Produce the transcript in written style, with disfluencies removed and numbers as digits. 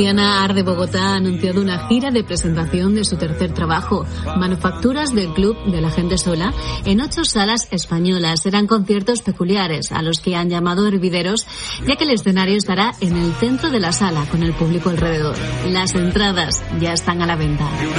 Diana Ar de Bogotá ha anunciado una gira de presentación de su tercer trabajo, Manufacturas del Club de la Gente Sola, en 8 salas españolas. Serán conciertos peculiares, a los que han llamado hervideros, ya que el escenario estará en el centro de la sala, con el público alrededor. Las entradas ya están a la venta.